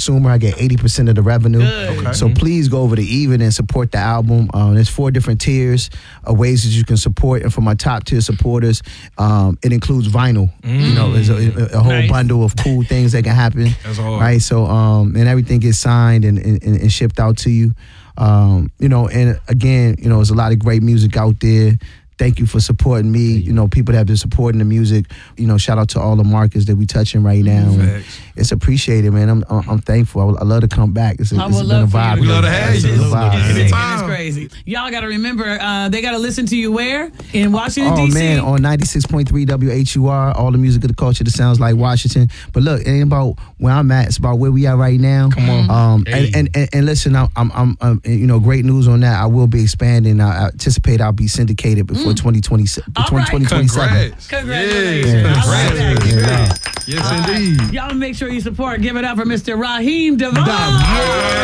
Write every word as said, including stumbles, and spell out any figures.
consumer. I get eighty percent of the revenue. Okay. So please go over to Even and support the album. Um, there's four different tiers of ways that you can support. And for my top tier supporters, um, it includes vinyl. Mm. You know, there's a, a whole nice. bundle of cool things that can happen. That's hard. Right. So, um, and everything gets signed and, and, and shipped out to you. Um, you know, and again, you know, there's a lot of great music out there. Thank you for supporting me. You know, people that have been supporting the music. You know, shout out to all the markets that we touching right now. It's appreciated, man. I'm I'm thankful. I, I love to come back. It's, a, it's been a vibe. We love to have you. It's, it's crazy. Y'all got to remember, uh, they got to listen to you where? In Washington, D C? Oh, man, on ninety-six point three W H U R, all the music of the culture that sounds like Washington. But look, it ain't about where I'm at. It's about where we are right now. Come on. Um, hey. and, and, and, and listen, I'm, I'm, I'm, I'm, you know, great news on that. I will be expanding. I anticipate I'll be syndicated before mm. twenty twenty-seven. Right. Congrats. Congratulations. Yeah. I like that. Congrats. Yes, all indeed. Right. Y'all make sure you support. Give it up for Mister Raheem DeVaughn. Yeah.